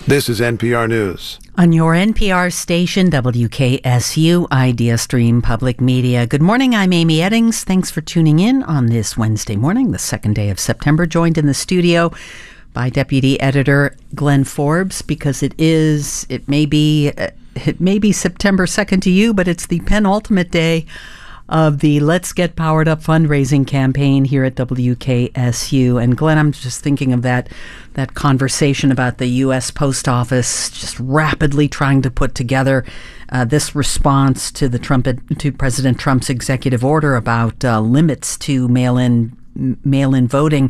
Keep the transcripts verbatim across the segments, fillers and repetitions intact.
This is N P R News. On your N P R station, W K S U, Idea Stream Public Media. Good morning, I'm Amy Eddings. Thanks for tuning in on this Wednesday morning, the second day of September. Joined in the studio by Deputy Editor Glenn Forbes, because it is, it may be, it may be September second to you, but it's the penultimate day of the Let's Get Powered Up fundraising campaign here at W K S U. And Glenn, I'm just thinking of that that conversation about the U S Post Office just rapidly trying to put together uh, this response to the Trump to President Trump's executive order about uh, limits to mail-in mail-in voting.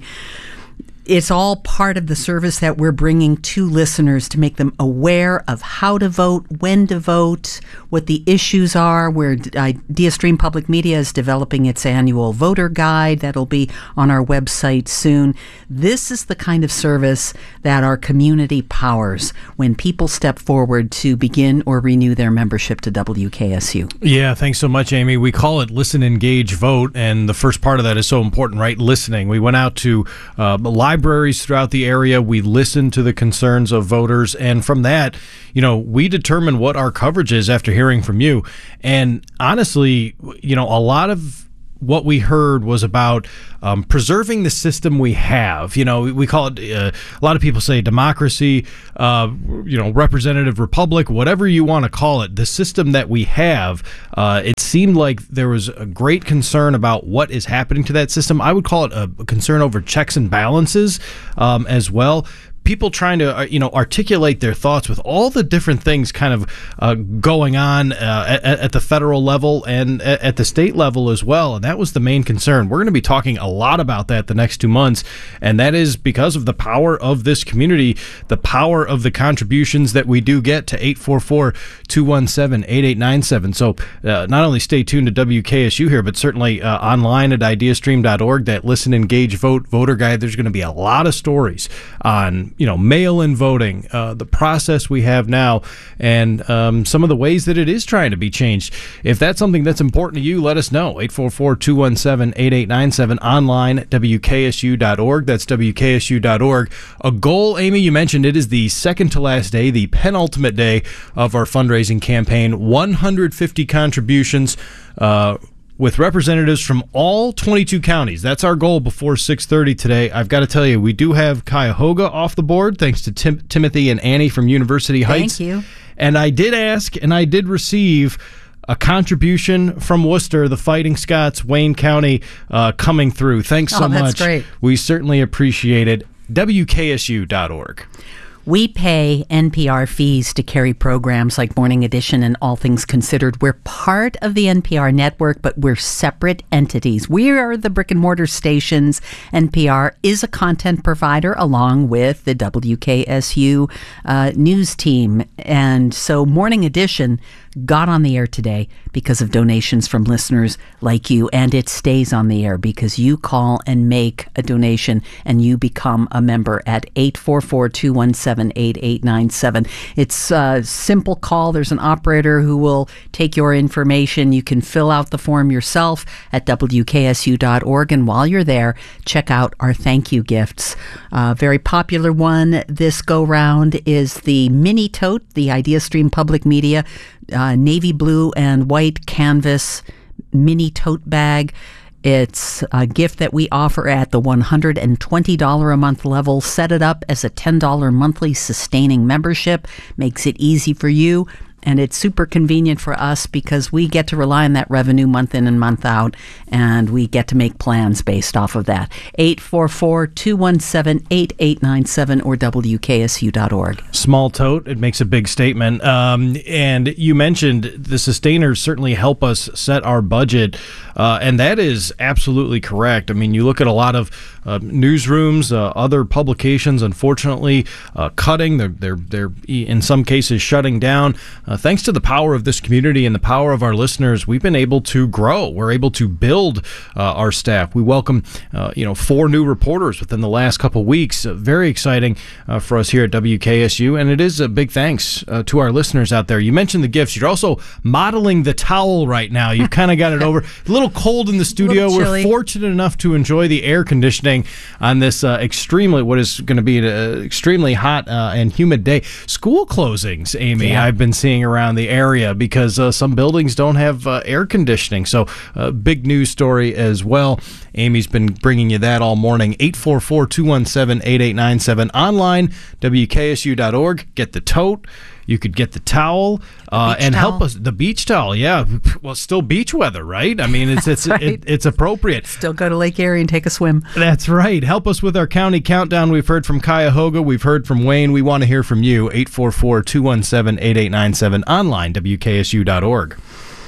It's all part of the service that we're bringing to listeners to make them aware of how to vote, when to vote, what the issues are. Where Idea Stream Public Media is developing its annual voter guide that'll be on our website soon. This is the kind of service that our community powers when people step forward to begin or renew their membership to W K S U. Yeah, thanks so much, Amy. We call it Listen, Engage, Vote, and the first part of that is so important, right? Listening. We went out to uh, live libraries throughout the area. We listened to the concerns of voters, and from that, you know, we determine what our coverage is after hearing from you. And honestly, you know, a lot of what we heard was about um, preserving the system we have. You know, we call it, uh, a lot of people say democracy, uh, you know, representative republic, whatever you want to call it, the system that we have. Uh, it seemed like there was a great concern about what is happening to that system. I would call it a concern over checks and balances um, as well. People trying to, uh, you know, articulate their thoughts with all the different things kind of uh, going on uh, at, at the federal level and at, at the state level as well. And that was the main concern. We're going to be talking a lot about that the next two months. And that is because of the power of this community, the power of the contributions that we do get to eight four four, two one seven, eight eight nine seven. So uh, not only stay tuned to W K S U here, but certainly uh, online at ideastream dot org, that Listen, Engage, Vote voter guide. There's going to be a lot of stories on, you know, mail-in voting, uh, the process we have now, and um, some of the ways that it is trying to be changed. If that's something that's important to you, let us know. eight four four, two one seven, eight eight nine seven, online at W K S U dot org. That's W K S U dot org. A goal, Amy, you mentioned it is the second to last day, the penultimate day of our fundraising campaign. one hundred fifty contributions, uh, with representatives from all twenty-two counties. That's our goal before six thirty today. I've got to tell you, we do have Cuyahoga off the board, thanks to Tim- Timothy and Annie from University Heights. Thank you. And I did ask, and I did receive a contribution from Worcester, the Fighting Scots, Wayne County, uh, coming through. Thanks so oh, that's much. Great. We certainly appreciate it. W K S U dot org. We pay N P R fees to carry programs like Morning Edition and All Things Considered. We're part of the N P R network, but we're separate entities. We are the brick and mortar stations. N P R is a content provider along with the W K S U uh, news team. And so Morning Edition got on the air today because of donations from listeners like you, and it stays on the air because you call and make a donation and you become a member at eight four four, two one seven, eight eight nine seven. It's a simple call. There's an operator who will take your information. You can fill out the form yourself at W K S U dot org, and while you're there, check out our thank you gifts. A very popular one this go-round is the mini tote, the Idea Stream Public Media Uh, navy blue and white canvas mini tote bag. It's a gift that we offer at the one hundred twenty dollars a month level. Set it up as a ten dollars monthly sustaining membership. Makes it easy for you. And it's super convenient for us because we get to rely on that revenue month in and month out, and we get to make plans based off of that. eight four four, two one seven, eight eight nine seven or W K S U dot org. Small tote, it makes a big statement. Um, and you mentioned the sustainers certainly help us set our budget, uh, and that is absolutely correct. I mean, you look at a lot of uh, newsrooms, uh, other publications, unfortunately, uh, cutting. They're, they're, they're in some cases shutting down. Uh, thanks to the power of this community and the power of our listeners, we've been able to grow. We're able to build uh, our staff. We welcome, uh, you know, four new reporters within the last couple of weeks. Uh, very exciting uh, for us here at W K S U, and it is a big thanks uh, to our listeners out there. You mentioned the gifts. You're also modeling the towel right now. You've kind of got it over. A little little cold in the studio. We're fortunate enough to enjoy the air conditioning on this uh, extremely, what is going to be an extremely hot uh, and humid day. School closings, Amy, yeah. I've been seeing around the area because uh, some buildings don't have uh, air conditioning. So, uh, big news story as well. Amy's been bringing you that all morning. eight four four, two one seven, eight eight nine seven. Online, W K S U dot org. Get the tote. You could get the towel uh, beach and towel. help us. The beach towel, yeah. Well, it's still beach weather, right? I mean, it's it's right. it, it's appropriate. Still go to Lake Erie and take a swim. That's right. Help us with our county countdown. We've heard from Cuyahoga. We've heard from Wayne. We want to hear from you. eight four four, two one seven, eight eight nine seven. Online, W K S U dot org.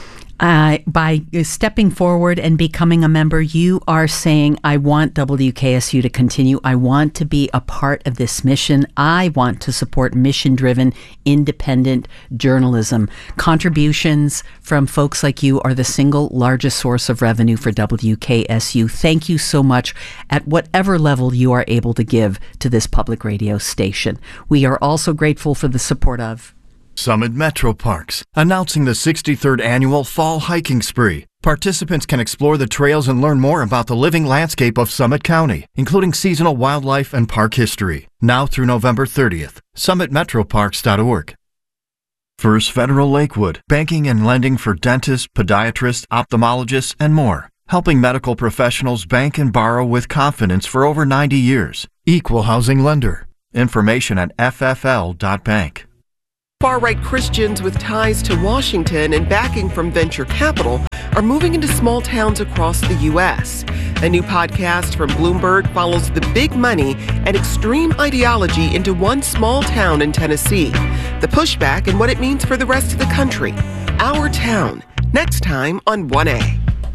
Uh, by stepping forward and becoming a member, you are saying, I want W K S U to continue. I want to be a part of this mission. I want to support mission-driven, independent journalism. Contributions from folks like you are the single largest source of revenue for W K S U. Thank you so much at whatever level you are able to give to this public radio station. We are also grateful for the support of Summit Metro Parks, announcing the sixty-third annual Fall Hiking Spree. Participants can explore the trails and learn more about the living landscape of Summit County, including seasonal wildlife and park history. Now through November thirtieth. summit metro parks dot org. First Federal Lakewood, banking and lending for dentists, podiatrists, ophthalmologists, and more. Helping medical professionals bank and borrow with confidence for over ninety years. Equal housing lender. Information at f f l dot bank. Far-right Christians with ties to Washington and backing from venture capital are moving into small towns across the U S. A new podcast from Bloomberg follows the big money and extreme ideology into one small town in Tennessee. The pushback and what it means for the rest of the country. Our Town. Next time on one A.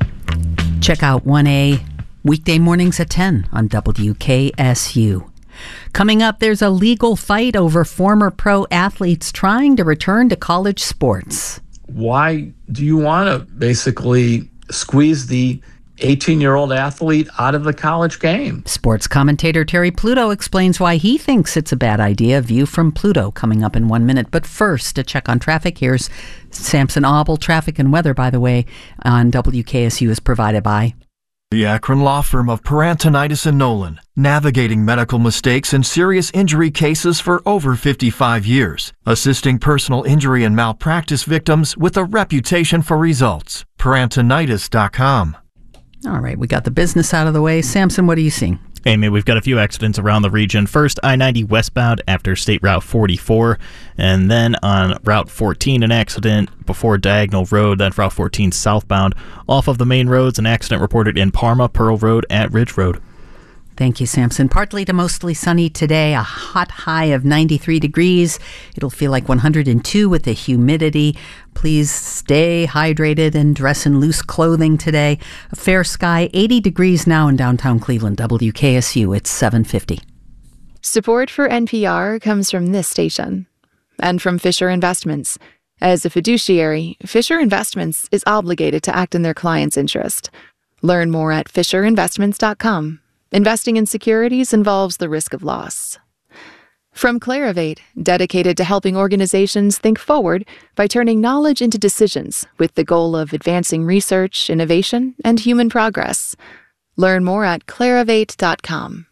Check out one A weekday mornings at ten on W K S U. Coming up, there's a legal fight over former pro athletes trying to return to college sports. Why do you want to basically squeeze the eighteen-year-old athlete out of the college game? Sports commentator Terry Pluto explains why he thinks it's a bad idea. View from Pluto coming up in one minute. But first, a check on traffic. Here's Samson Auble. Traffic and weather, by the way, on W K S U is provided by the Akron law firm of Parantonitis and Nolan, navigating medical mistakes and serious injury cases for over fifty-five years, assisting personal injury and malpractice victims with a reputation for results. Parantonitis dot com. All right, we got the business out of the way. Samson, what are you seeing? Amy, we've got a few accidents around the region. First, I ninety westbound after State Route forty-four, and then on Route fourteen, an accident before Diagonal Road, then Route fourteen southbound. Off of the main roads, an accident reported in Parma, Pearl Road, at Ridge Road. Thank you, Samson. Partly to mostly sunny today, a hot high of ninety-three degrees. It'll feel like one hundred two with the humidity. Please stay hydrated and dress in loose clothing today. A fair sky, eighty degrees now in downtown Cleveland. W K S U, it's seven fifty. Support for N P R comes from this station and from Fisher Investments. As a fiduciary, Fisher Investments is obligated to act in their client's interest. Learn more at fisher investments dot com. Investing in securities involves the risk of loss. From Clarivate, dedicated to helping organizations think forward by turning knowledge into decisions with the goal of advancing research, innovation, and human progress. Learn more at clarivate dot com.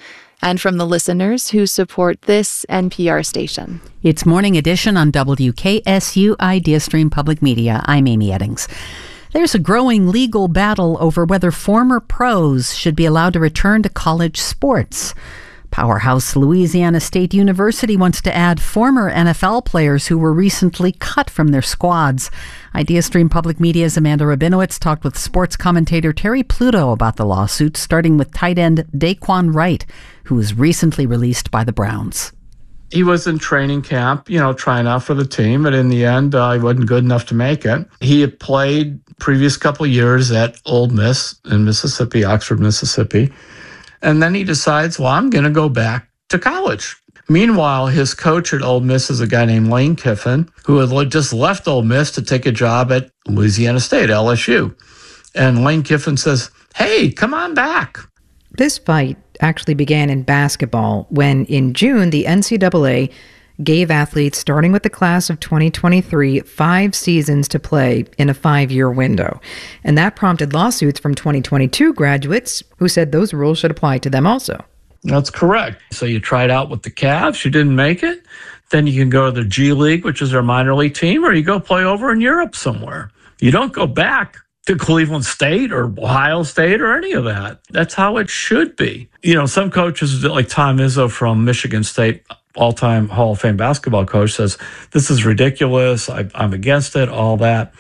And from the listeners who support this N P R station. It's Morning Edition on W K S U IdeaStream Public Media. I'm Amy Eddings. There's a growing legal battle over whether former pros should be allowed to return to college sports. Powerhouse Louisiana State University wants to add former N F L players who were recently cut from their squads. IdeaStream Public Media's Amanda Rabinowitz talked with sports commentator Terry Pluto about the lawsuit, starting with tight end Daquan Wright, who was recently released by the Browns. He was in training camp, you know, trying out for the team, but in the end, uh, he wasn't good enough to make it. He had played previous couple of years at Ole Miss in Mississippi, Oxford, Mississippi. And then he decides, well, I'm going to go back to college. Meanwhile, his coach at Ole Miss is a guy named Lane Kiffin, who had just left Ole Miss to take a job at Louisiana State, L S U. And Lane Kiffin says, hey, come on back. This fight actually began in basketball when, in June, the N C double A gave athletes starting with the class of twenty twenty-three five seasons to play in a five-year window. And that prompted lawsuits from twenty twenty-two graduates who said those rules should apply to them also. That's correct. So you tried out with the Cavs, you didn't make it, then you can go to the G League, which is their minor league team, or you go play over in Europe somewhere. You don't go back to Cleveland State or Ohio State or any of that. That's how it should be. You know, some coaches like Tom Izzo from Michigan State, all-time Hall of Fame basketball coach, says, this is ridiculous, I, I'm against it, all that.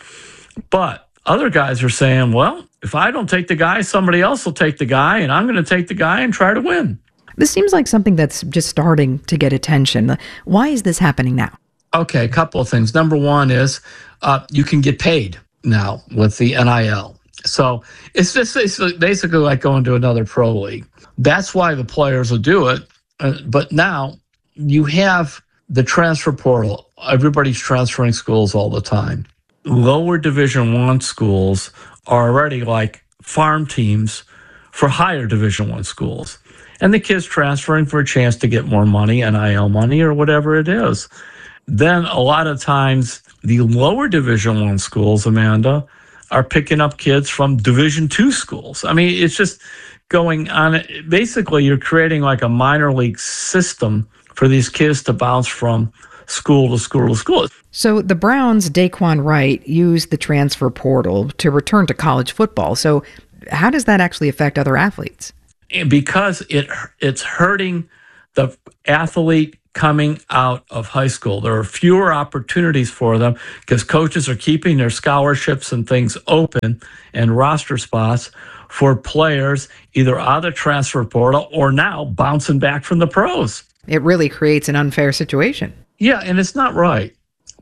But other guys are saying, well, if I don't take the guy, somebody else will take the guy, and I'm going to take the guy and try to win. This seems like something that's just starting to get attention. Why is this happening now? Okay, a couple of things. Number one is uh, you can get paid now with the N I L. So it's just basically like going to another pro league. That's why the players will do it. Uh, but now you have the transfer portal. Everybody's transferring schools all the time. Lower Division One schools are already like farm teams for higher Division One schools. And the kids transferring for a chance to get more money, N I L money or whatever it is. Then a lot of times the lower Division One schools, Amanda, are picking up kids from Division Two schools. I mean, it's just going on. Basically, you're creating like a minor league system for these kids to bounce from school to school to school. So the Browns' Daquan Wright used the transfer portal to return to college football. So how does that actually affect other athletes? Because it it's hurting the athlete coming out of high school. There are fewer opportunities for them because coaches are keeping their scholarships and things open and roster spots for players either out of the transfer portal or now bouncing back from the pros. It really creates an unfair situation. Yeah, and it's not right.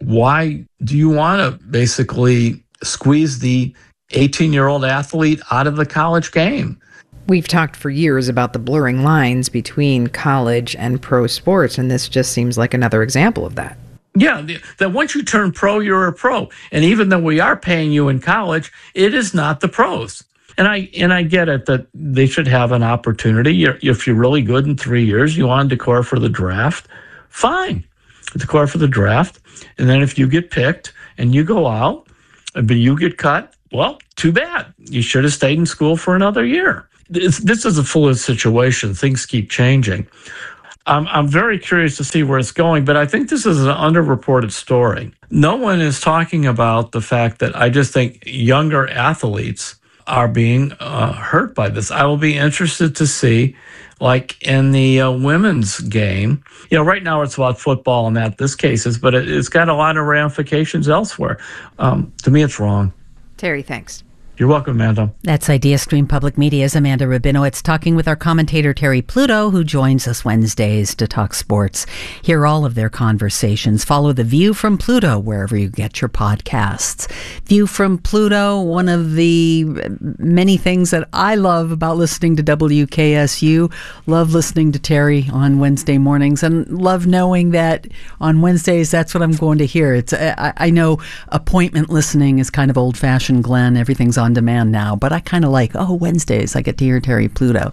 Why do you want to basically squeeze the eighteen-year-old athlete out of the college game? We've talked for years about the blurring lines between college and pro sports, and this just seems like another example of that. Yeah, that once you turn pro, you're a pro. And even though we are paying you in college, it is not the pros. And I and I get it that they should have an opportunity. If you're really good in three years, you want to declare for the draft, fine. Declare for the draft. And then if you get picked and you go out, but you get cut, well, too bad. You should have stayed in school for another year. This, this is a fluid situation. Things keep changing. I'm, I'm very curious to see where it's going, but I think this is an underreported story. No one is talking about the fact that I just think younger athletes are being uh, hurt by this. I will be interested to see, like in the uh, women's game, you know, right now it's about football and that this case is, but it, it's got a lot of ramifications elsewhere. Um, to me, it's wrong. Terry, thanks. You're welcome, Amanda. That's IdeaStream Public Media's Amanda Rabinowitz talking with our commentator Terry Pluto, who joins us Wednesdays to talk sports. Hear all of their conversations. Follow The View from Pluto wherever you get your podcasts. View from Pluto, one of the many things that I love about listening to W K S U. Love listening to Terry on Wednesday mornings and love knowing that on Wednesdays that's what I'm going to hear. It's I, I know appointment listening is kind of old-fashioned, Glenn. Everything's on demand now, but I kind of like, oh, Wednesdays I get to hear Terry Pluto,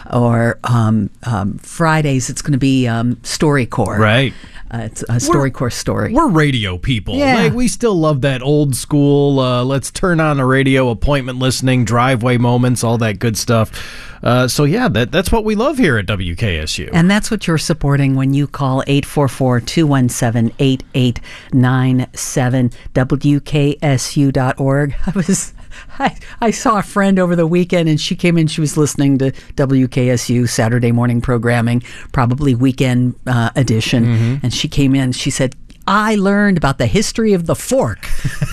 or um, um, Fridays it's going to be um, StoryCorps. Right. Uh, it's a StoryCorps story. We're radio people. Yeah. Like, we still love that old school, uh, let's turn on the radio, appointment listening, driveway moments, all that good stuff. Uh, so, yeah, that that's what we love here at W K S U. And that's what you're supporting when you call eight four four, two one seven, eight eight nine seven, W K S U dot org. I was... I, I saw a friend over the weekend, and she came in. She was listening to W K S U Saturday morning programming, probably weekend uh, edition. Mm-hmm. And she came in. She said, I learned about the history of the fork.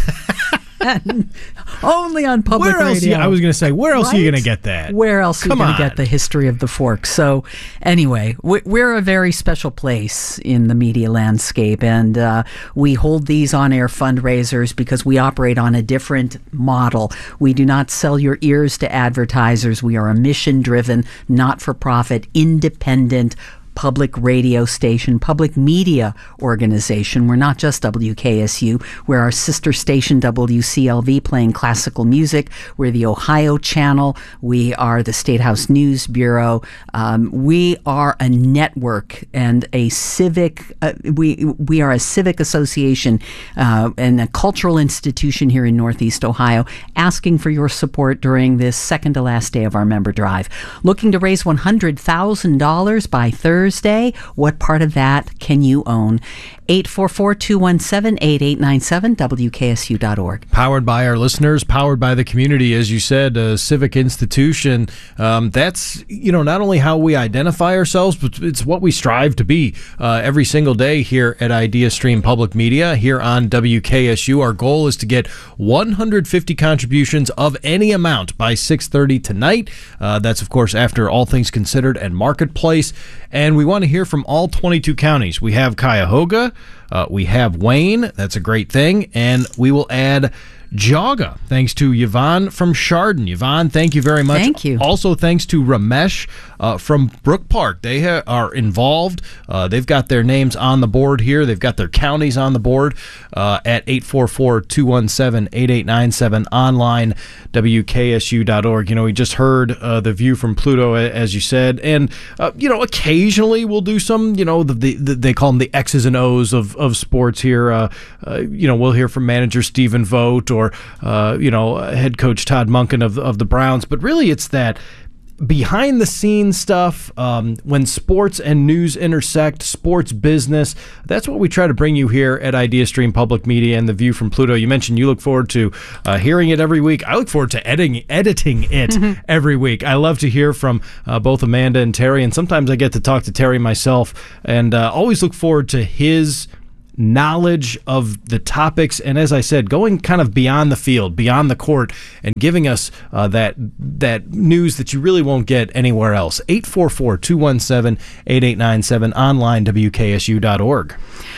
Only on public where else radio. You, I was going to say, where else right? are you going to get that? Where else Come are you going to on. get the history of the fork? So anyway, we're a very special place in the media landscape, and uh, we hold these on-air fundraisers because we operate on a different model. We do not sell your ears to advertisers. We are a mission-driven, not-for-profit, independent public radio station, public media organization. We're not just W K S U. We're our sister station, W C L V, playing classical music. We're the Ohio Channel. We are the State House News Bureau. Um, we are a network and a civic, uh, we, we are a civic association uh, and a cultural institution here in Northeast Ohio, asking for your support during this second to last day of our member drive. Looking to raise one hundred thousand dollars by Thursday. What part of that can you own? eight four four, two one seven, eight eight nine seven, W K S U dot org. Powered by our listeners, powered by the community, as you said, a civic institution. Um, that's, you know, not only how we identify ourselves, but it's what we strive to be uh, every single day here at IdeaStream Public Media, here on W K S U. Our goal is to get one hundred fifty contributions of any amount by six thirty tonight. Uh, that's, of course, after All Things Considered and Marketplace. And we want to hear from all twenty-two counties. We have Cuyahoga, uh, we have Wayne, that's a great thing, and we will add Jaga, thanks to Yvonne from Chardon. Yvonne, thank you very much. Thank you. Also, thanks to Ramesh uh, from Brook Park. They ha- are involved. Uh, they've got their names on the board here. They've got their counties on the board uh, at eight four four, two one seven, eight eight nine seven, online, W K S U dot org. You know, we just heard uh, The View from Pluto, as you said, and, uh, you know, occasionally we'll do some, you know, the, the, the, they call them the X's and O's of, of sports here. Uh, uh, you know, we'll hear from manager Stephen Vogt or Or, uh, you know, head coach Todd Monken of, of the Browns. But really, it's that behind-the-scenes stuff, um, when sports and news intersect, sports business. That's what we try to bring you here at IdeaStream Public Media and The View from Pluto. You mentioned you look forward to uh, hearing it every week. I look forward to editing, editing it mm-hmm. every week. I love to hear from uh, both Amanda and Terry, and sometimes I get to talk to Terry myself, and uh, always look forward to his knowledge of the topics, and as I said, going kind of beyond the field, beyond the court, and giving us uh, that that news that you really won't get anywhere else. eight four four, two one seven, eight eight nine seven, online, W K S U dot org.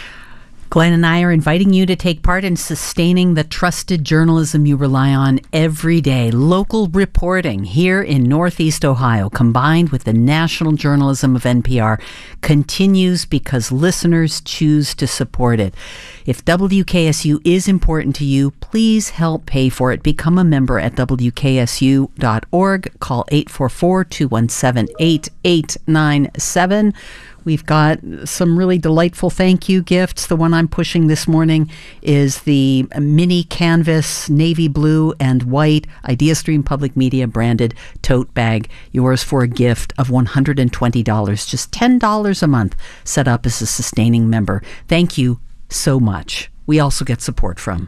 Glenn and I are inviting you to take part in sustaining the trusted journalism you rely on every day. Local reporting here in Northeast Ohio, combined with the national journalism of N P R, continues because listeners choose to support it. If W K S U is important to you, please help pay for it. Become a member at W K S U dot org. Call eight four four, two one seven, eight eight nine seven. We've got some really delightful thank you gifts. The one I'm pushing this morning is the mini canvas navy blue and white IdeaStream Public Media branded tote bag. Yours for a gift of one hundred twenty dollars, just ten dollars a month, set up as a sustaining member. Thank you so much. We also get support from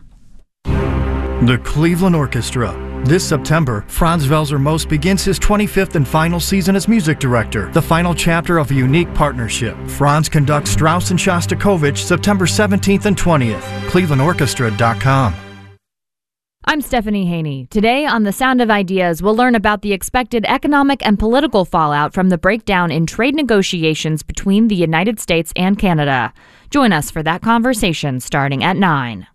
the Cleveland Orchestra. This September, Franz Welser Most begins his twenty-fifth and final season as music director, the final chapter of a unique partnership. Franz conducts Strauss and Shostakovich September seventeenth and twentieth. Cleveland Orchestra dot com. I'm Stephanie Haney. Today on The Sound of Ideas, we'll learn about the expected economic and political fallout from the breakdown in trade negotiations between the United States and Canada. Join us for that conversation starting at nine.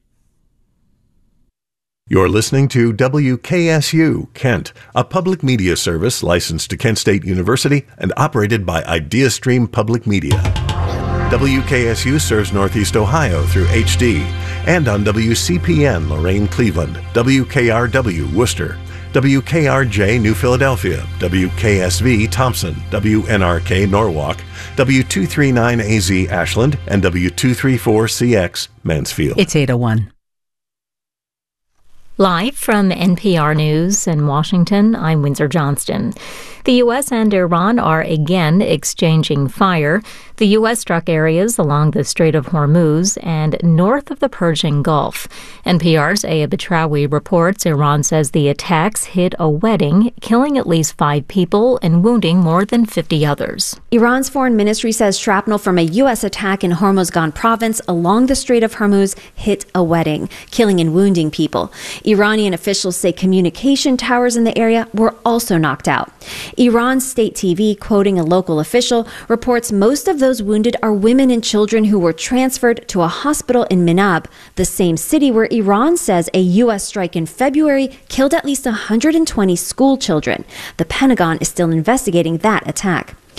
You're listening to W K S U, Kent, a public media service licensed to Kent State University and operated by IdeaStream Public Media. W K S U serves Northeast Ohio through H D and on W C P N Lorain Cleveland, W K R W Worcester, W K R J New Philadelphia, W K S V Thompson, W N R K Norwalk, W two thirty-nine A Z Ashland, and W two thirty-four C X Mansfield. It's eight oh one. Live from N P R News in Washington, I'm Windsor Johnston. The U S and Iran are again exchanging fire. The U S struck areas along the Strait of Hormuz and north of the Persian Gulf. N P R's Aya Betrawi reports Iran says the attacks hit a wedding, killing at least five people and wounding more than fifty others. Iran's foreign ministry says shrapnel from a U S attack in Hormozgan province along the Strait of Hormuz hit a wedding, killing and wounding people. Iranian officials say communication towers in the area were also knocked out. Iran's state T V, quoting a local official, reports most of those wounded are women and children who were transferred to a hospital in Minab, the same city where Iran says a U S strike in February killed at least one hundred twenty school children. The Pentagon is still investigating that attack.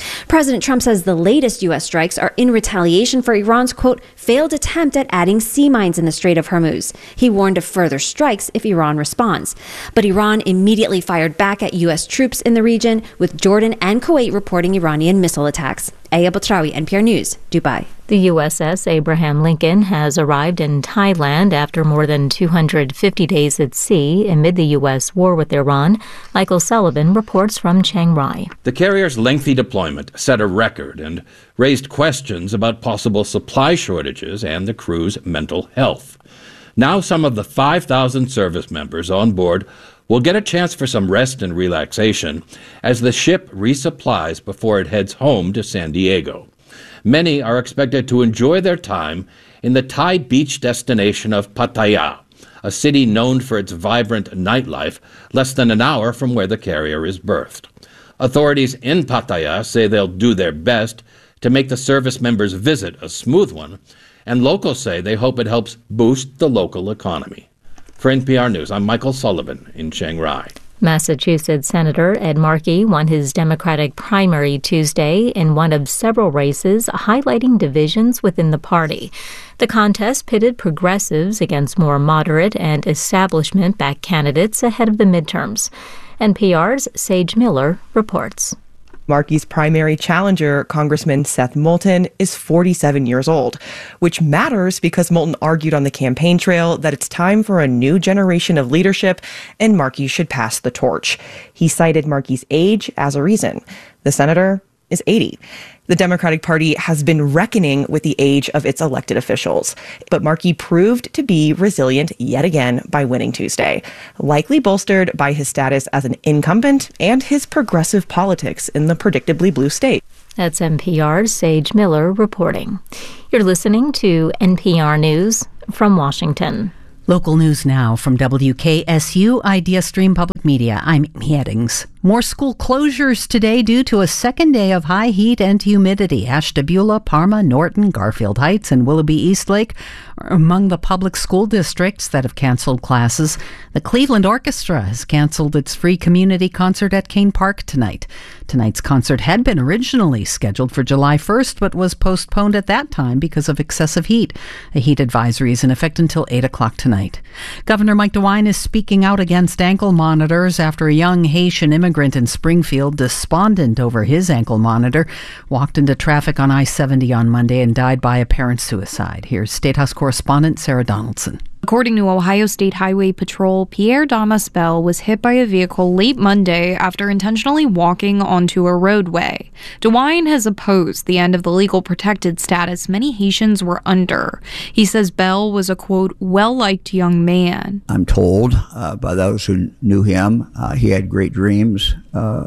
President Trump says the latest U S strikes are in retaliation for Iran's, quote, failed attempt at adding sea mines in the Strait of Hormuz. He warned of further strikes if Iran responds. But Iran immediately fired back at U S troops in the region, with Jordan and Kuwait reporting Iranian missile attacks. Aya Batrawi, N P R News, Dubai. The U S S Abraham Lincoln has arrived in Thailand after more than two hundred fifty days at sea amid the U S war with Iran. Michael Sullivan reports from Chiang Rai. The carrier's lengthy deployment set a record and raised questions about possible supply shortages and the crew's mental health. Now some of the five thousand service members on board will get a chance for some rest and relaxation as the ship resupplies before it heads home to San Diego. Many are expected to enjoy their time in the Thai beach destination of Pattaya, a city known for its vibrant nightlife less than an hour from where the carrier is berthed. Authorities in Pattaya say they'll do their best to make the service members' visit a smooth one, and locals say they hope it helps boost the local economy. For N P R News, I'm Michael Sullivan in Chiang Rai. Massachusetts Senator Ed Markey won his Democratic primary Tuesday in one of several races, highlighting divisions within the party. The contest pitted progressives against more moderate and establishment-backed candidates ahead of the midterms. N P R's Sage Miller reports. Markey's primary challenger, Congressman Seth Moulton, is forty-seven years old, which matters because Moulton argued on the campaign trail that it's time for a new generation of leadership and Markey should pass the torch. He cited Markey's age as a reason. The senator is eighty. The Democratic Party has been reckoning with the age of its elected officials, but Markey proved to be resilient yet again by winning Tuesday, likely bolstered by his status as an incumbent and his progressive politics in the predictably blue state. That's N P R's Sage Miller reporting. You're listening to N P R News from Washington. Local news now from W K S U Idea Stream Public Media. I'm Amy Headings. More school closures today due to a second day of high heat and humidity. Ashtabula, Parma, Norton, Garfield Heights, and Willoughby Eastlake are among the public school districts that have canceled classes. The Cleveland Orchestra has canceled its free community concert at Kane Park tonight. Tonight's concert had been originally scheduled for July first, but was postponed at that time because of excessive heat. A heat advisory is in effect until eight o'clock tonight. Governor Mike DeWine is speaking out against ankle monitors after a young Haitian immigrant in Springfield, despondent over his ankle monitor, walked into traffic on I seventy on Monday and died by apparent suicide. Here's State House correspondent Sarah Donaldson. According to Ohio State Highway Patrol, Pierre Damas Bell was hit by a vehicle late Monday after intentionally walking onto a roadway. DeWine has opposed the end of the legal protected status many Haitians were under. He says Bell was a, quote, well-liked young man. I'm told uh, by those who knew him, uh, he had great dreams uh,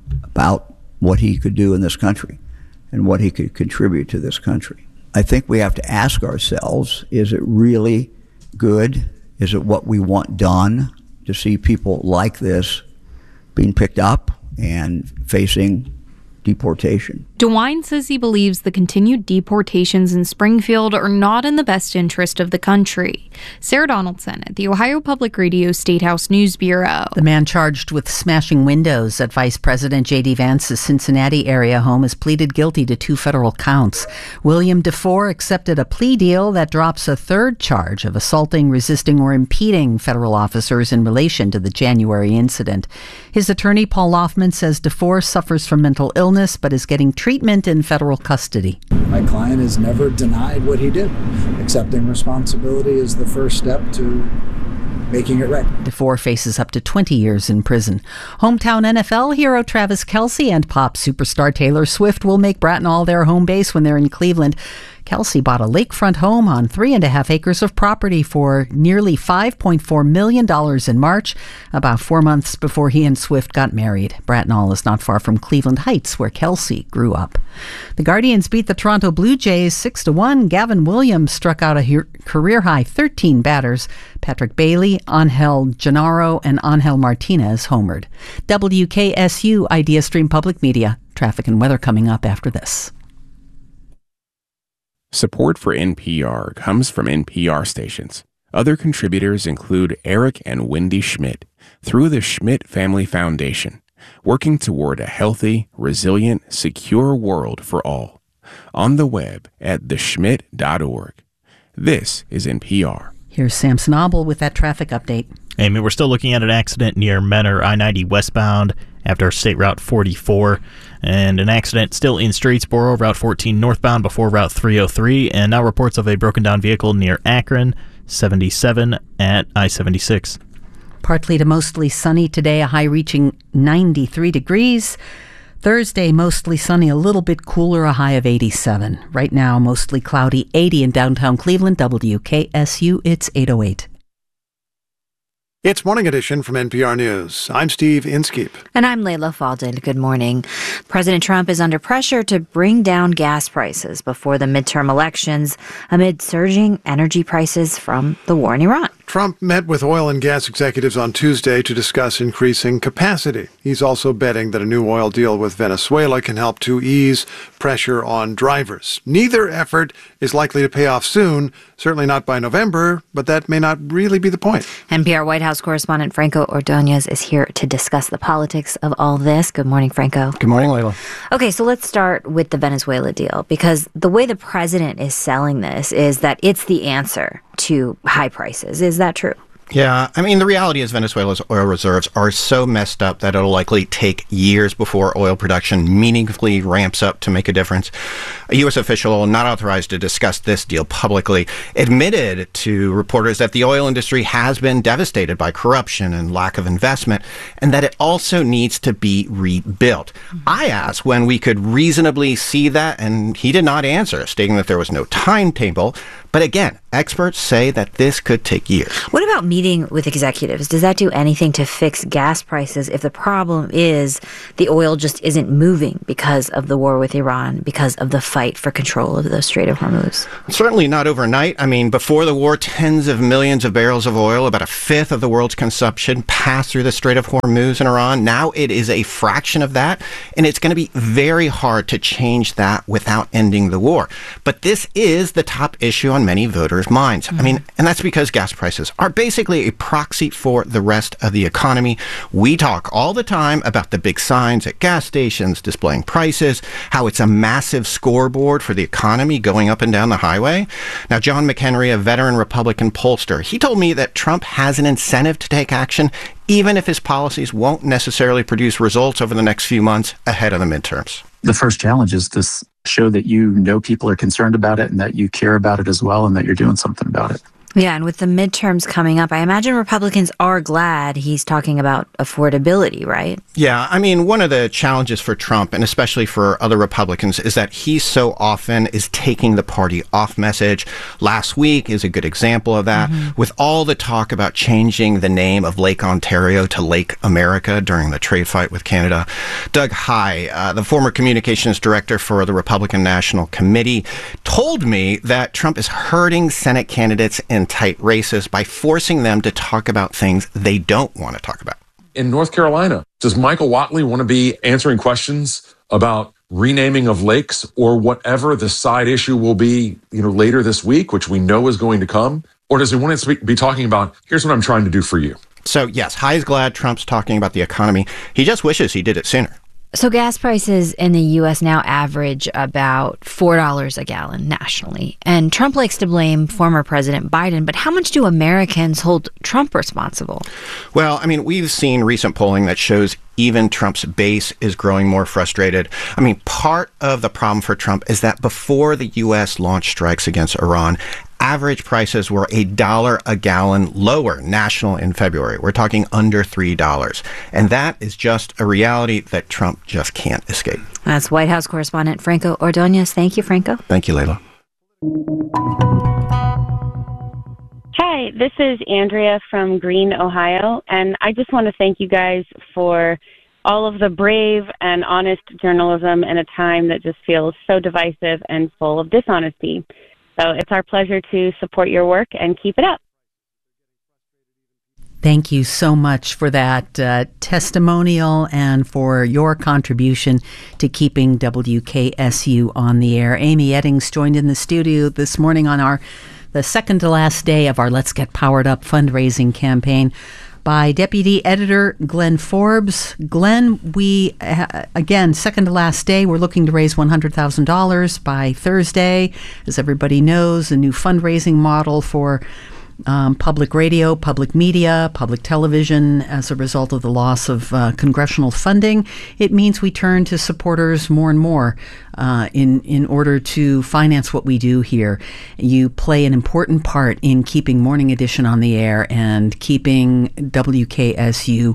about what he could do in this country and what he could contribute to this country. I think we have to ask ourselves, is it really good? Is it what we want done to see people like this being picked up and facing deportation? DeWine says he believes the continued deportations in Springfield are not in the best interest of the country. Sarah Donaldson at the Ohio Public Radio State House News Bureau. The man charged with smashing windows at Vice President J D. Vance's Cincinnati area home has pleaded guilty to two federal counts. William DeFore accepted a plea deal that drops a third charge of assaulting, resisting, or impeding federal officers in relation to the January incident. His attorney, Paul Loffman, says DeFore suffers from mental illness but is getting treatment in federal custody. My client has never denied what he did. Accepting responsibility is the first step to making it right. DeFore faces up to twenty years in prison. Hometown N F L hero Travis Kelce and pop superstar Taylor Swift will make Brattonall their home base when they're in Cleveland. Kelce bought a lakefront home on three and a half acres of property for nearly five point four million dollars in March, about four months before he and Swift got married. Brattonall is not far from Cleveland Heights, where Kelce grew up. The Guardians beat the Toronto Blue Jays six to one. Gavin Williams struck out a he- career-high thirteen batters. Patrick Bailey, Angel Gennaro, and Angel Martinez homered. W K S U Idea Stream Public Media. Traffic and weather coming up after this. Support for N P R comes from N P R stations. Other contributors include Eric and Wendy Schmidt through the Schmidt Family Foundation, working toward a healthy, resilient, secure world for all. On the web at the schmidt dot org. This is N P R. Here's Sam Snobble with that traffic update. Amy, we're still looking at an accident near Menor I ninety westbound after State Route forty-four, and an accident still in Streetsboro, Route fourteen northbound before Route three oh three, and now reports of a broken down vehicle near Akron, seventy-seven at I seventy-six. Partly to mostly sunny today, a high reaching ninety-three degrees. Thursday, mostly sunny, a little bit cooler, a high of eighty-seven. Right now, mostly cloudy, eighty in downtown Cleveland. W K S U, it's eight oh eight. It's Morning Edition from N P R News. I'm Steve Inskeep. And I'm Layla Falden. Good morning. President Trump is under pressure to bring down gas prices before the midterm elections amid surging energy prices from the war in Iran. Trump met with oil and gas executives on Tuesday to discuss increasing capacity. He's also betting that a new oil deal with Venezuela can help to ease pressure on drivers. Neither effort is likely to pay off soon, certainly not by November, but that may not really be the point. N P R White House correspondent Franco Ordonez is here to discuss the politics of all this. Good morning, Franco. Good morning, Layla. Okay, so let's start with the Venezuela deal, because the way the president is selling this is that it's the answer to high prices. Is that true? Yeah, I mean, the reality is Venezuela's oil reserves are so messed up that it'll likely take years before oil production meaningfully ramps up to make a difference. A U S official not authorized to discuss this deal publicly admitted to reporters that the oil industry has been devastated by corruption and lack of investment, and that it also needs to be rebuilt. Mm-hmm. I asked when we could reasonably see that, and he did not answer, stating that there was no timetable. But again, experts say that this could take years. What about meeting with executives? Does that do anything to fix gas prices if the problem is the oil just isn't moving because of the war with Iran, because of the fight for control of the Strait of Hormuz? Certainly not overnight. I mean, before the war, tens of millions of barrels of oil, about a fifth of the world's consumption, passed through the Strait of Hormuz in Iran. Now it is a fraction of that, and it's going to be very hard to change that without ending the war. But this is the top issue on many voters' minds. Mm-hmm. I mean, and that's because gas prices are basically a proxy for the rest of the economy. We talk all the time about the big signs at gas stations displaying prices, how it's a massive scoreboard for the economy going up and down the highway. Now, John McHenry, a veteran Republican pollster, he told me that Trump has an incentive to take action, even if his policies won't necessarily produce results over the next few months ahead of the midterms. The first challenge is to show that you know people are concerned about it and that you care about it as well and that you're doing something about it. Yeah, and with the midterms coming up, I imagine Republicans are glad he's talking about affordability, right? Yeah, I mean, one of the challenges for Trump, and especially for other Republicans, is that he so often is taking the party off message. Last week is a good example of that, mm-hmm. with all the talk about changing the name of Lake Ontario to Lake America during the trade fight with Canada. Doug Heye, uh, the former communications director for the Republican National Committee, told me that Trump is hurting Senate candidates in tight races by forcing them to talk about things they don't want to talk about. In North Carolina, does Michael Whatley want to be answering questions about renaming of lakes or whatever the side issue will be, you know, later this week, which we know is going to come? Or does he want to be talking about, here's what I'm trying to do for you? So, yes, Heye's glad Trump's talking about the economy. He just wishes he did it sooner. So gas prices in the U S now average about four dollars a gallon nationally. And Trump likes to blame former President Biden, but how much do Americans hold Trump responsible? Well, I mean, we've seen recent polling that shows even Trump's base is growing more frustrated. I mean, part of the problem for Trump is that before the U S launched strikes against Iran, average prices were a dollar a gallon lower national in February. We're talking under three dollars. And that is just a reality that Trump just can't escape. That's White House correspondent Franco Ordonez. Thank you, Franco. Thank you, Layla. Hi, this is Andrea from Greene, Ohio, and I just want to thank you guys for all of the brave and honest journalism in a time that just feels so divisive and full of dishonesty. So it's our pleasure to support your work and keep it up. Thank you so much for that uh, testimonial and for your contribution to keeping W K S U on the air. Amy Eddings joined in the studio this morning on our the second to last day of our Let's Get Powered Up fundraising campaign. by Deputy Editor Glenn Forbes. Glenn, we, uh, again, second to last day, we're looking to raise one hundred thousand dollars by Thursday. As everybody knows, a new fundraising model for Um, public radio, public media, public television as a result of the loss of uh, congressional funding. It means we turn to supporters more and more uh, in, in order to finance what we do here. You play an important part in keeping Morning Edition on the air and keeping W K S U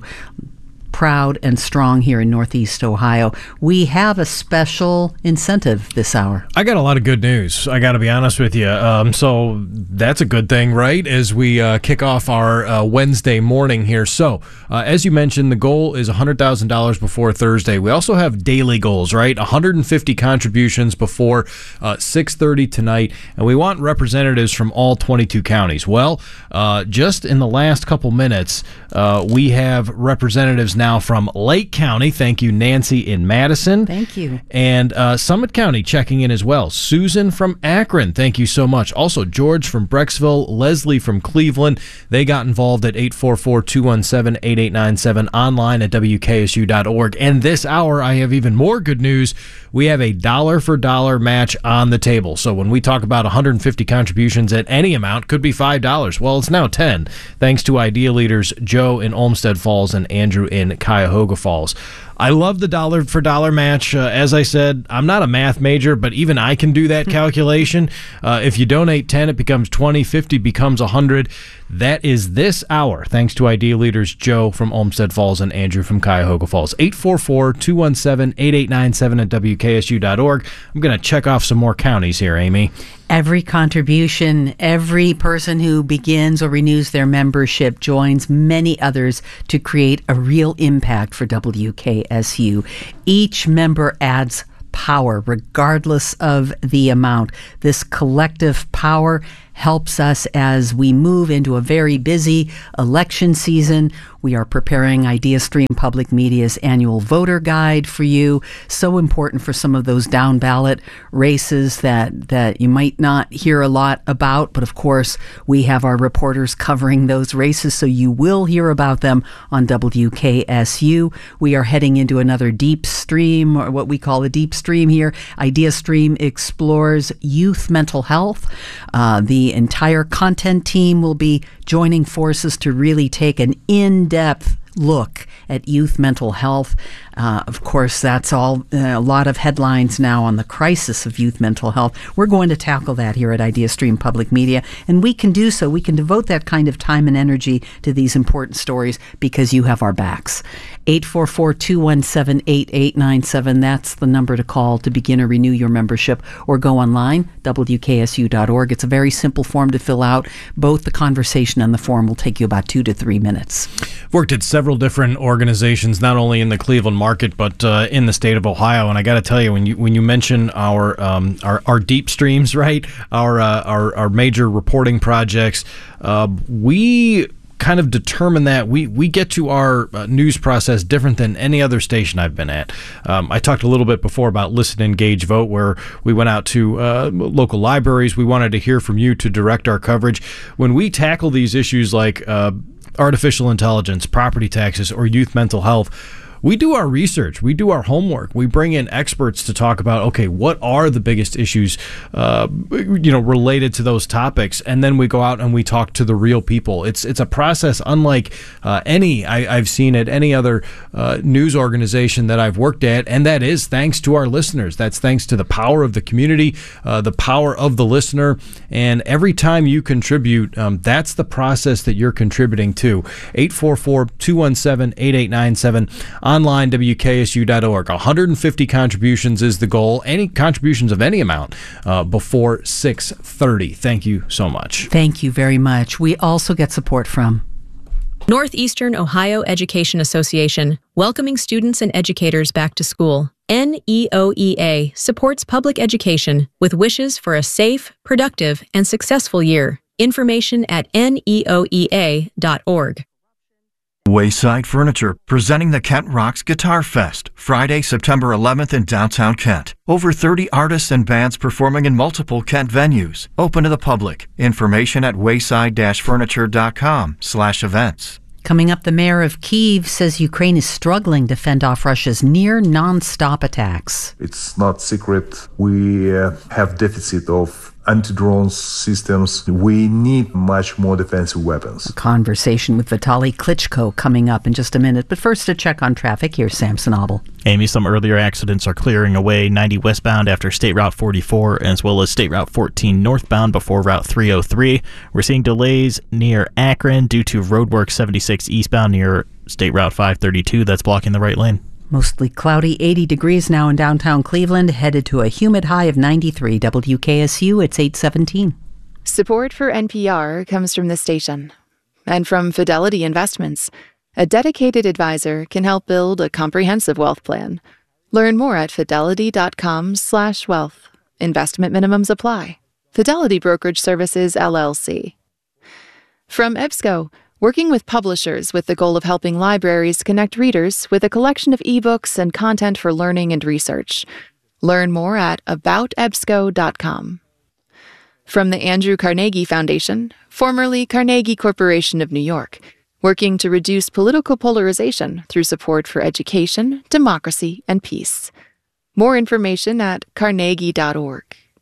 proud and strong here in Northeast Ohio. We have a special incentive this hour. I got a lot of good news, I got to be honest with you. Um, so that's a good thing, right, as we uh, kick off our uh, Wednesday morning here. So uh, as you mentioned, the goal is one hundred thousand dollars before Thursday. We also have daily goals, right? one hundred fifty contributions before uh, six thirty tonight, and we want representatives from all twenty-two counties. Well, uh, just in the last couple minutes, uh, we have representatives now from Lake County. Thank you, Nancy in Madison. Thank you. And uh, Summit County checking in as well. Susan from Akron, thank you so much. Also, George from Brecksville, Leslie from Cleveland. They got involved at eight four four, two one seven, eight eight nine seven, online at W K S U dot org. And this hour, I have even more good news. We have a dollar for dollar match on the table. So when we talk about one hundred fifty contributions at any amount, could be five dollars. Well, it's now ten, thanks to Idea leaders Joe in Olmsted Falls and Andrew in Cuyahoga Falls. I love the dollar for dollar match. Uh, as I said, I'm not a math major, but even I can do that calculation. Uh, if you donate ten, it becomes twenty, fifty becomes one hundred. That is this hour, thanks to Idea leaders Joe from Olmsted Falls and Andrew from Cuyahoga Falls. eight four four, two one seven, eight eight nine seven at W K S U dot org. I'm going to check off some more counties here, Amy. Every contribution, every person who begins or renews their membership joins many others to create a real impact for W K S U. Each member adds power, regardless of the amount. This collective power helps us as we move into a very busy election season. We are preparing IdeaStream Public Media's annual voter guide for you. So important for some of those down ballot races that, that you might not hear a lot about. But of course, we have our reporters covering those races, so you will hear about them on W K S U. We are heading into another deep stream, or what we call a deep stream here. IdeaStream explores youth mental health. Uh, the entire content team will be joining forces to really take an in-depth look at youth mental health. Uh, of course, that's all uh, a lot of headlines now on the crisis of youth mental health. We're going to tackle that here at IdeaStream Public Media, and we can do so. We can devote that kind of time and energy to these important stories because you have our backs. eight four four, two one seven, eight eight nine seven. That's the number to call to begin or renew your membership, or go online, W K S U dot org. It's a very simple form to fill out. Both the conversation and the form will take you about two to three minutes. Worked at several different organizations, not only in the Cleveland market, but uh, in the state of Ohio. And I got to tell you, when you when you mention our um, our, our deep streams, right, our uh, our, our major reporting projects, uh, we kind of determine that we, we get to our uh, news process different than any other station I've been at. Um, I talked a little bit before about Listen, Engage, Vote, where we went out to uh, local libraries. We wanted to hear from you to direct our coverage. When we tackle these issues like uh, artificial intelligence, property taxes, or youth mental health, we do our research. We do our homework. We bring in experts to talk about, okay, what are the biggest issues, uh, you know, related to those topics, and then we go out and we talk to the real people. It's it's a process unlike uh, any I, I've seen at any other uh, news organization that I've worked at, and that is thanks to our listeners. That's thanks to the power of the community, uh, the power of the listener, and every time you contribute, um, that's the process that you're contributing to. eight four four, two one seven, eight eight nine seven. Online, W K S U dot org. one hundred fifty contributions is the goal. Any contributions of any amount uh, before six thirty. Thank you so much. Thank you very much. We also get support from Northeastern Ohio Education Association, welcoming students and educators back to school. N E O E A supports public education with wishes for a safe, productive, and successful year. Information at N E O E A dot org. Wayside Furniture, presenting the Kent Rocks Guitar Fest, Friday, September eleventh in downtown Kent. Over thirty artists and bands performing in multiple Kent venues. Open to the public. Information at wayside dash furniture dot com slash events. Coming up, the mayor of Kyiv says Ukraine is struggling to fend off Russia's near non-stop attacks. It's not secret. We uh, have deficit of anti-drone systems. We need much more defensive weapons. A conversation with Vitaly Klitschko coming up in just a minute. But first, a check on traffic. Here's Samson Abel. Amy, some earlier accidents are clearing away. ninety westbound after State Route forty-four, as well as State Route fourteen northbound before Route three oh three. We're seeing delays near Akron due to roadwork seventy-six eastbound near State Route five thirty-two. That's blocking the right lane. Mostly cloudy, eighty degrees now in downtown Cleveland, headed to a humid high of ninety-three. W K S U, it's eight seventeen. Support for N P R comes from the station and from Fidelity Investments. A dedicated advisor can help build a comprehensive wealth plan. Learn more at fidelity.com slash wealth. Investment minimums apply. Fidelity Brokerage Services, L L C. From EBSCO, working with publishers with the goal of helping libraries connect readers with a collection of ebooks and content for learning and research. Learn more at about ebsco dot com. From the Andrew Carnegie Foundation, formerly Carnegie Corporation of New York, working to reduce political polarization through support for education, democracy, and peace. More information at carnegie dot org.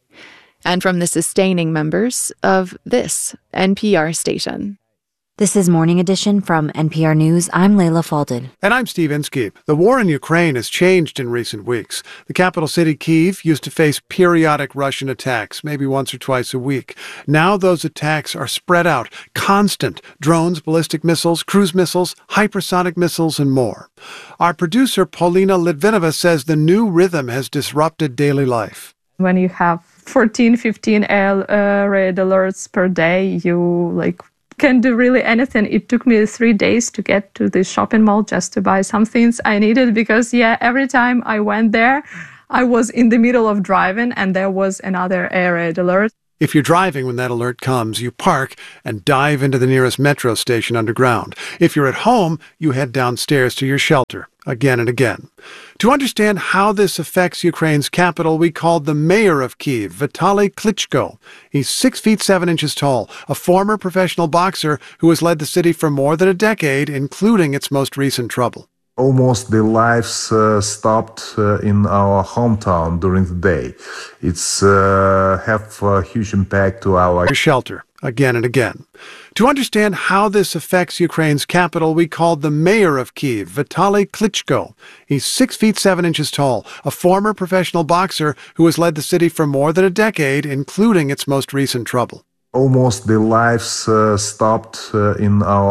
And from the sustaining members of this N P R station. This is Morning Edition from N P R News. I'm Leila Falded. And I'm Steve Inskeep. The war in Ukraine has changed in recent weeks. The capital city, Kyiv, used to face periodic Russian attacks, maybe once or twice a week. Now those attacks are spread out, constant. Drones, ballistic missiles, cruise missiles, hypersonic missiles, and more. Our producer, Paulina Litvinova, says the new rhythm has disrupted daily life. When you have fourteen, fifteen air uh, raid alerts per day, you like can do really anything. It took me three days to get to the shopping mall just to buy some things I needed because, yeah, every time I went there, I was in the middle of driving and there was another air raid alert. If you're driving when that alert comes, you park and dive into the nearest metro station underground. If you're at home, you head downstairs to your shelter again and again. To understand how this affects Ukraine's capital, we called the mayor of Kyiv, Vitaly Klitschko. He's six feet seven inches tall, a former professional boxer who has led the city for more than a decade, including its most recent trouble. Almost the lives uh, stopped uh, in our hometown during the day. It's uh, have a huge impact to our shelter again and again. To understand how this affects Ukraine's capital, we called the mayor of Kyiv, Vitaly Klitschko. He's six feet seven inches tall, a former professional boxer who has led the city for more than a decade, including its most recent trouble. Almost the lives uh, stopped uh, in our